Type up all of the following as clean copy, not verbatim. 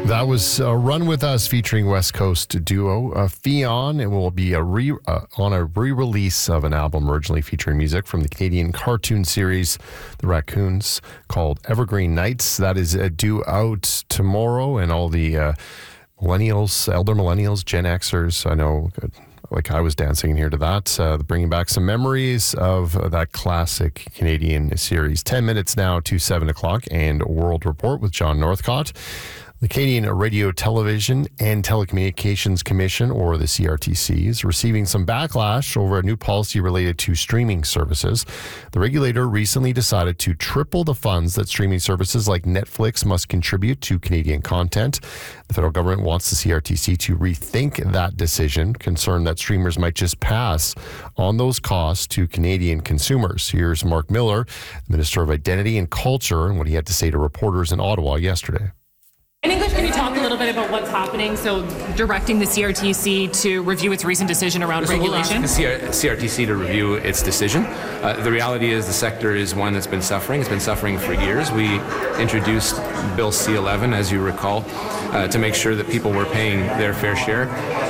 That was Run With Us featuring West Coast duo Fionn. It will be on a re-release of an album originally featuring music from the Canadian cartoon series The Raccoons called Evergreen Nights. That is due out tomorrow, and all the millennials, elder millennials, Gen Xers, I know, like I was dancing here to that, bringing back some memories of that classic Canadian series. 10 minutes now to 7 o'clock, and World Report with John Northcott. The Canadian Radio, Television and Telecommunications Commission, or the CRTC, is receiving some backlash over a new policy related to streaming services. The regulator recently decided to triple the funds that streaming services like Netflix must contribute to Canadian content. The federal government wants the CRTC to rethink that decision, concerned that streamers might just pass on those costs to Canadian consumers. Here's Mark Miller, Minister of Identity and Culture, and what he had to say to reporters in Ottawa yesterday. In English, can you talk a little bit about what's happening? So, directing the CRTC to review its recent decision around regulation? We'll ask the CRTC to review its decision. The reality is the sector is one that's been suffering. It's been suffering for years. We introduced Bill C-11, as you recall, to make sure that people were paying their fair share.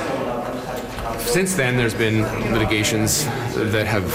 Since then, there's been litigations that have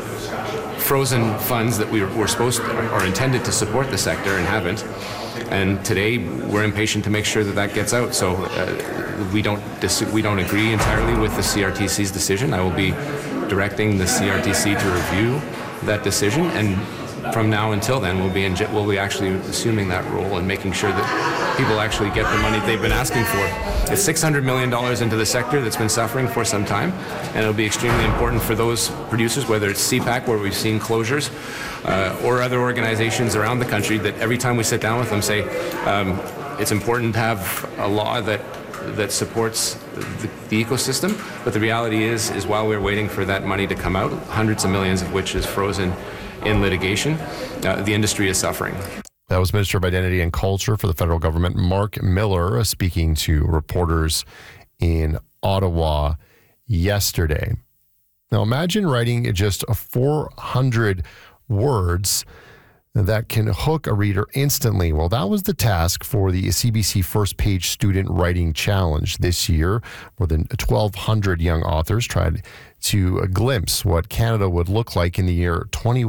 frozen funds that were supposed to, or intended to support the sector and haven't. And today we're impatient to make sure that that gets out. So we don't agree entirely with the CRTC's decision. I will be directing the CRTC to review that decision, and from now until then we'll be actually assuming that role and making sure that people actually get the money they've been asking for. It's $600 million into the sector that's been suffering for some time, and it'll be extremely important for those producers, whether it's CPAC, where we've seen closures, or other organizations around the country, that every time we sit down with them say it's important to have a law that supports the ecosystem. But the reality is while we're waiting for that money to come out, hundreds of millions of which is frozen in litigation, the industry is suffering. That was Minister of Identity and Culture for the federal government, Mark Miller, speaking to reporters in Ottawa yesterday. Now imagine writing just 400 words that can hook a reader instantly. Well, that was the task for the CBC First Page Student Writing Challenge this year. More than 1,200 young authors tried to glimpse what Canada would look like in the year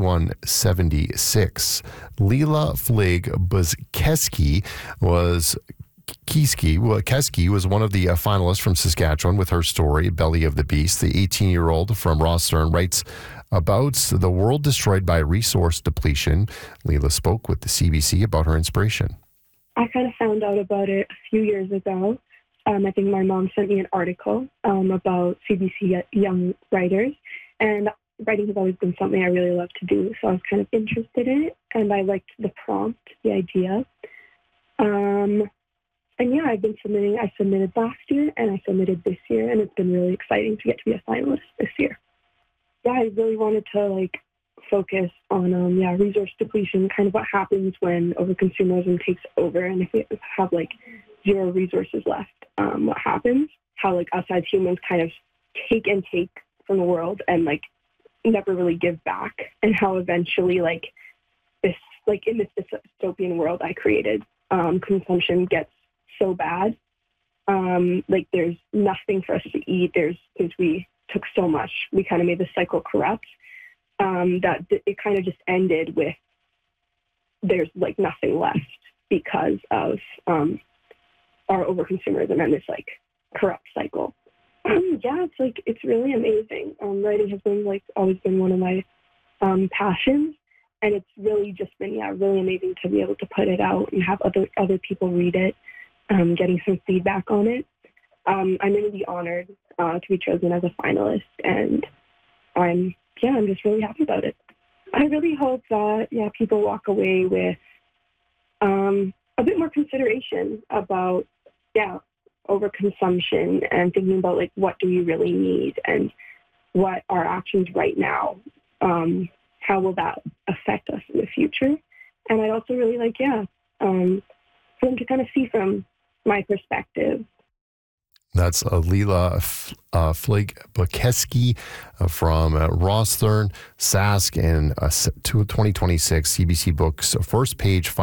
2176. Leela Flig Buzkeski was one of the finalists from Saskatchewan with her story, Belly of the Beast. The 18-year-old from Rosthern writes about the world destroyed by resource depletion. Leela spoke with the CBC about her inspiration. I kind of found out about it a few years ago. I think my mom sent me an article about CBC young writers, and writing has always been something I really love to do, so I was kind of interested in it, and I liked the prompt, the idea. And yeah, I've been submitting. I submitted last year and I submitted this year, and it's been really exciting to get to be a finalist this year. Yeah, I really wanted to focus on resource depletion, kind of what happens when overconsumerism takes over, and if we have zero resources left, what happens? How us as humans kind of take from the world and never really give back, and how eventually this in this dystopian world I created, consumption gets so bad. There's nothing for us to eat. Since we took so much, we kind of made the cycle corrupt. That it kind of just ended with there's nothing left because of our overconsumerism and this corrupt cycle. Yeah, it's really amazing. Writing has been always been one of my passions, and it's really just been really amazing to be able to put it out and have other people read it. Getting some feedback on it. I'm really honored to be chosen as a finalist, and I'm just really happy about it. I really hope that people walk away with a bit more consideration about overconsumption and thinking about what do we really need and what our actions right now, how will that affect us in the future. And I'd also really for them to kind of see from my perspective. That's Leela Flig Buzkeski from Rosthern, Sask, and 2026 CBC Books First Page